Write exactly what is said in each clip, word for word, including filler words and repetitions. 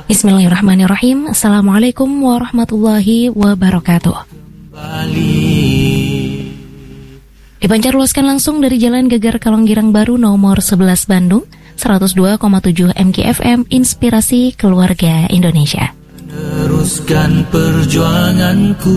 Bismillahirrahmanirrahim. Assalamualaikum warahmatullahi wabarakatuh. Dipancarluaskan langsung dari Jalan Gegar Kalonggirang Baru nomor sebelas Bandung, seratus dua koma tujuh M K F M, Inspirasi Keluarga Indonesia. Teruskan perjuanganku.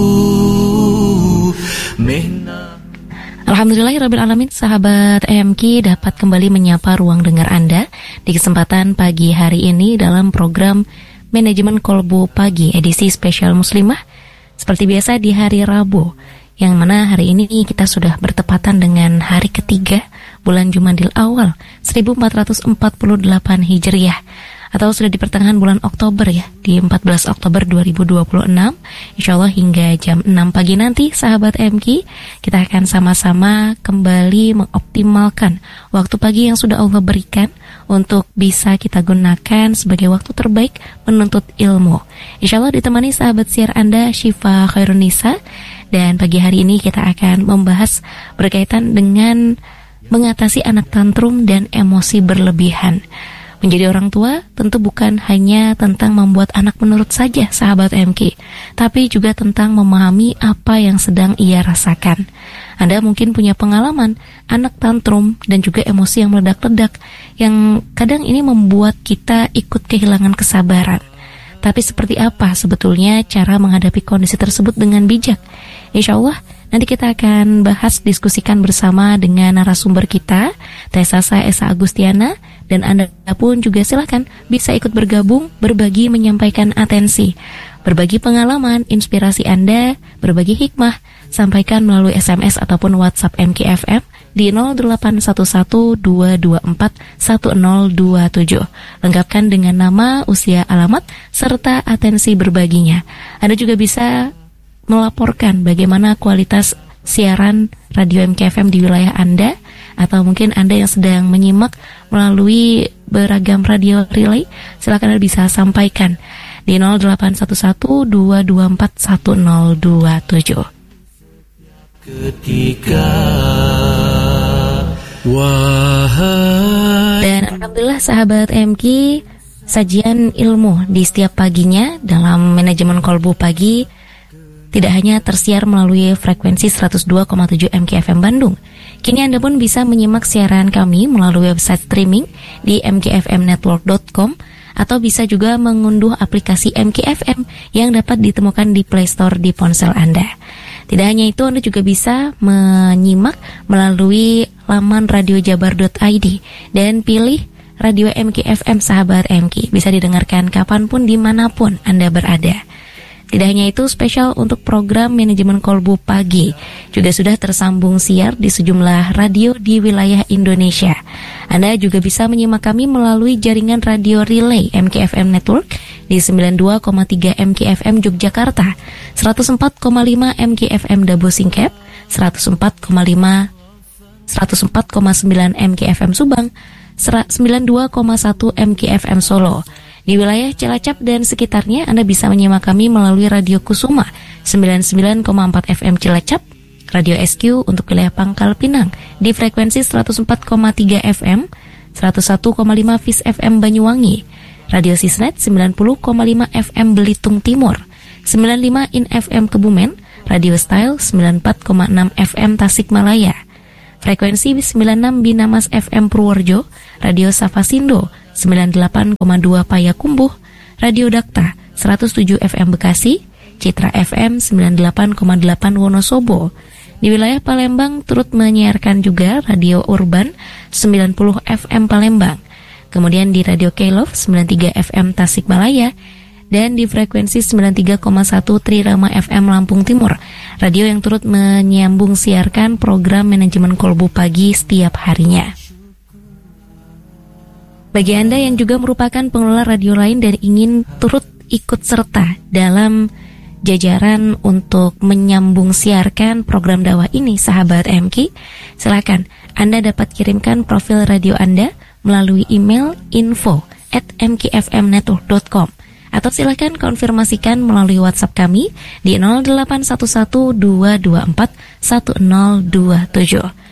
Alhamdulillahirrabbilalamin, sahabat M K dapat kembali menyapa ruang dengar Anda di kesempatan pagi hari ini dalam program Manajemen Kolbu Pagi edisi spesial Muslimah seperti biasa di hari Rabu, yang mana hari ini kita sudah bertepatan dengan hari ketiga bulan Jumadil Awal seribu empat ratus empat puluh delapan Hijriah, atau sudah di pertengahan bulan Oktober ya, di empat belas Oktober dua ribu dua puluh enam. Insyaallah hingga jam enam pagi nanti sahabat M K, kita akan sama-sama kembali mengoptimalkan waktu pagi yang sudah Allah berikan untuk bisa kita gunakan sebagai waktu terbaik menuntut ilmu. Insyaallah ditemani sahabat siar Anda Syifa Khairunisa, dan pagi hari ini kita akan membahas berkaitan dengan mengatasi anak tantrum dan emosi berlebihan. Menjadi orang tua tentu bukan hanya tentang membuat anak menurut saja sahabat M K, tapi juga tentang memahami apa yang sedang ia rasakan. Anda mungkin punya pengalaman anak tantrum dan juga emosi yang meledak-ledak, yang kadang ini membuat kita ikut kehilangan kesabaran. Tapi seperti apa sebetulnya cara menghadapi kondisi tersebut dengan bijak? Insya Allah nanti kita akan bahas, diskusikan bersama dengan narasumber kita, Tesasa Esa Agustiana, dan Anda pun juga silahkan bisa ikut bergabung, berbagi, menyampaikan atensi, berbagi pengalaman, inspirasi Anda, berbagi hikmah, sampaikan melalui S M S ataupun WhatsApp M K F M di nol delapan satu satu dua dua empat satu nol dua tujuh. Lengkapkan dengan nama, usia, alamat, serta atensi berbaginya. Anda juga bisa melaporkan bagaimana kualitas siaran radio M K F M di wilayah Anda, atau mungkin Anda yang sedang menyimak melalui beragam radio relay, silakan Anda bisa sampaikan di nol delapan satu satu dua dua empat satu nol dua tujuh. Ketika wahai. Dan alhamdulillah sahabat M K, sajian ilmu di setiap paginya dalam Manajemen Kolbu Pagi tidak hanya tersiar melalui frekuensi seratus dua koma tujuh M K F M Bandung. Kini Anda pun bisa menyimak siaran kami melalui website streaming di m k f m network dot com, atau bisa juga mengunduh aplikasi M K F M yang dapat ditemukan di Play Store di ponsel Anda. Tidak hanya itu, Anda juga bisa menyimak melalui laman radio jabar dot i d dan pilih radio M K F M sahabat M K. Bisa didengarkan kapanpun, dimanapun Anda berada. Tidak hanya itu, spesial untuk program Manajemen Kolbu Pagi juga sudah tersambung siar di sejumlah radio di wilayah Indonesia. Anda juga bisa menyimak kami melalui jaringan radio relay M K F M Network di sembilan puluh dua koma tiga M K F M Yogyakarta, seratus empat koma lima M K F M Dabo Singkep, seratus empat koma lima, seratus empat koma sembilan M K F M Subang, sembilan puluh dua koma satu M K F M Solo. Di wilayah Cilacap dan sekitarnya Anda bisa menyimak kami melalui Radio Kusuma sembilan puluh sembilan koma empat F M Cilacap, Radio S Q untuk wilayah Pangkal Pinang di frekuensi seratus empat koma tiga F M, seratus satu koma lima Fis F M Banyuwangi, Radio Sisnet sembilan puluh koma lima F M Belitung Timur, sembilan puluh lima In F M Kebumen, Radio Style sembilan puluh empat koma enam F M Tasikmalaya, frekuensi sembilan puluh enam Binamas F M Purworejo, Radio Safasindo sembilan puluh delapan koma dua Payakumbuh, Radio Dakta seratus tujuh F M Bekasi, Citra F M sembilan puluh delapan koma delapan Wonosobo. Di wilayah Palembang turut menyiarkan juga Radio Urban sembilan puluh F M Palembang. Kemudian di Radio K-Love sembilan puluh tiga F M Tasikmalaya, dan di frekuensi sembilan puluh tiga koma satu Trirama F M Lampung Timur, radio yang turut menyambung siarkan program Manajemen Kolbu Pagi setiap harinya. Bagi Anda yang juga merupakan pengelola radio lain dan ingin turut ikut serta dalam jajaran untuk menyambung siarkan program dakwah ini sahabat M K, silakan Anda dapat kirimkan profil radio Anda melalui email info at m k f m network dot com, atau silakan konfirmasikan melalui WhatsApp kami di nol delapan satu satu dua dua empat satu nol dua tujuh.